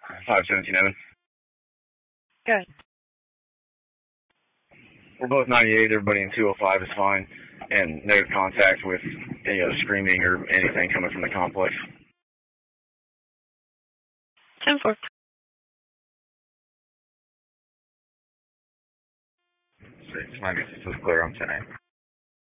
517 Evan. Good. We're both 98. Everybody in 205 is fine. And negative contact with any screaming or anything coming from the complex. 10-4. Six 96 is clear on 10-8.